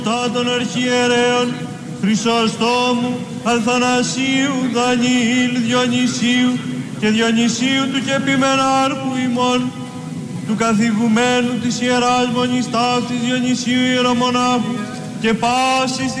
Των αρχιερέων Χρυσοστόμου, Αθανασίου, Δανιήλ, Διονυσίου και Διονυσίου του Κεπιμενάρχου ημών, του καθηγουμένου της Ιεράς Μονής Ταύτης Διονυσίου Ιερομονάχου και πάσης της